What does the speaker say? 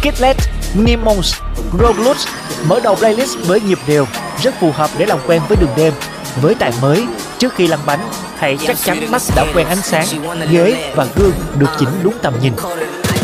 Skillet, Nimons, Roglutz. Mở đầu playlist với nhịp đều, rất phù hợp để làm quen với đường đêm. Với tài mới, trước khi lăn bánh, hãy chắc chắn mắt đã quen ánh sáng, ghế và gương được chỉnh đúng tầm nhìn.